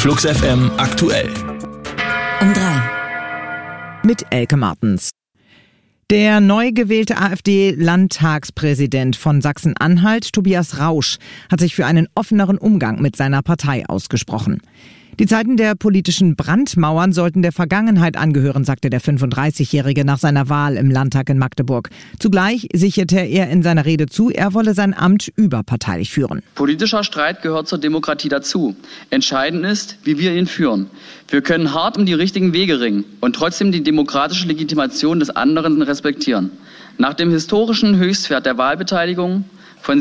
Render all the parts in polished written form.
Flux FM aktuell. Um 3. Mit Elke Martens. Der neu gewählte AfD-Landtagspräsident von Sachsen-Anhalt, Tobias Rausch, hat sich für einen offeneren Umgang mit seiner Partei ausgesprochen. Die Zeiten der politischen Brandmauern sollten der Vergangenheit angehören, sagte der 35-Jährige nach seiner Wahl im Landtag in Magdeburg. Zugleich sicherte er in seiner Rede zu, er wolle sein Amt überparteilich führen. Politischer Streit gehört zur Demokratie dazu. Entscheidend ist, wie wir ihn führen. Wir können hart um die richtigen Wege ringen und trotzdem die demokratische Legitimation des anderen respektieren. Nach dem historischen Höchstwert der Wahlbeteiligung von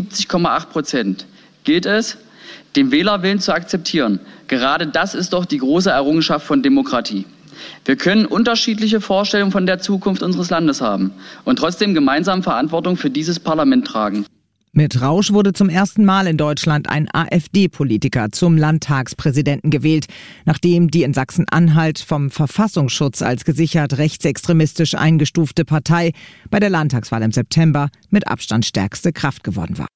77,8% gilt es, den Wählerwillen zu akzeptieren. Gerade das ist doch die große Errungenschaft von Demokratie. Wir können unterschiedliche Vorstellungen von der Zukunft unseres Landes haben und trotzdem gemeinsam Verantwortung für dieses Parlament tragen. Mit Rausch wurde zum ersten Mal in Deutschland ein AfD-Politiker zum Landtagspräsidenten gewählt, nachdem die in Sachsen-Anhalt vom Verfassungsschutz als gesichert rechtsextremistisch eingestufte Partei bei der Landtagswahl im September mit Abstand stärkste Kraft geworden war.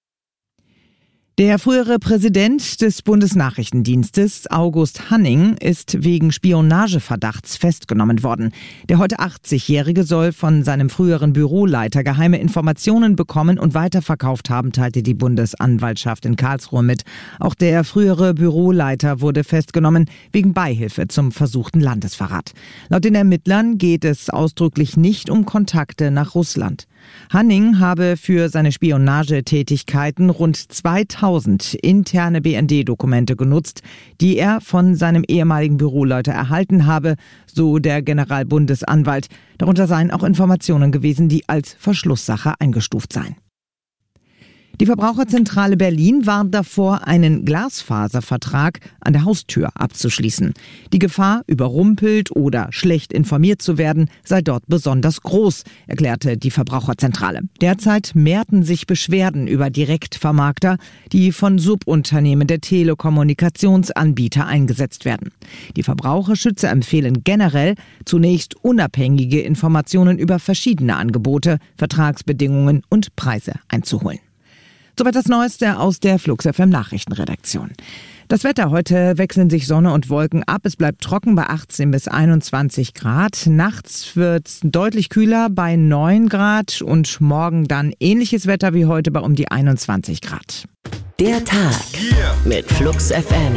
Der frühere Präsident des Bundesnachrichtendienstes, August Hanning, ist wegen Spionageverdachts festgenommen worden. Der heute 80-Jährige soll von seinem früheren Büroleiter geheime Informationen bekommen und weiterverkauft haben, teilte die Bundesanwaltschaft in Karlsruhe mit. Auch der frühere Büroleiter wurde festgenommen wegen Beihilfe zum versuchten Landesverrat. Laut den Ermittlern geht es ausdrücklich nicht um Kontakte nach Russland. Hanning habe für seine Spionagetätigkeiten rund 2000 interne BND-Dokumente genutzt, die er von seinem ehemaligen Büroleiter erhalten habe, so der Generalbundesanwalt. Darunter seien auch Informationen gewesen, die als Verschlusssache eingestuft seien. Die Verbraucherzentrale Berlin warnt davor, einen Glasfaservertrag an der Haustür abzuschließen. Die Gefahr, überrumpelt oder schlecht informiert zu werden, sei dort besonders groß, erklärte die Verbraucherzentrale. Derzeit mehrten sich Beschwerden über Direktvermarkter, die von Subunternehmen der Telekommunikationsanbieter eingesetzt werden. Die Verbraucherschützer empfehlen generell, zunächst unabhängige Informationen über verschiedene Angebote, Vertragsbedingungen und Preise einzuholen. Soweit das Neueste aus der Flux FM Nachrichtenredaktion. Das Wetter: Heute wechseln sich Sonne und Wolken ab. Es bleibt trocken bei 18 bis 21 Grad. Nachts wird es deutlich kühler bei 9 Grad und morgen dann ähnliches Wetter wie heute bei um die 21 Grad. Der Tag mit Flux FM.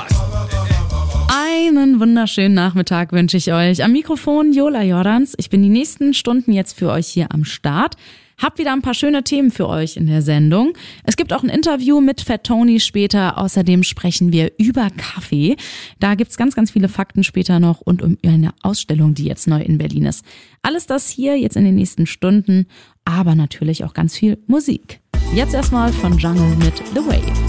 Einen wunderschönen Nachmittag wünsche ich euch. Am Mikrofon Jola Jordans. Ich bin die nächsten Stunden jetzt für euch hier am Start. Hab wieder ein paar schöne Themen für euch in der Sendung. Es gibt auch ein Interview mit Fat Tony später. Außerdem sprechen wir über Kaffee. Da gibt's ganz, ganz viele Fakten später noch und um eine Ausstellung, die jetzt neu in Berlin ist. Alles das hier jetzt in den nächsten Stunden, aber natürlich auch ganz viel Musik. Jetzt erstmal von Jungle mit The Wave.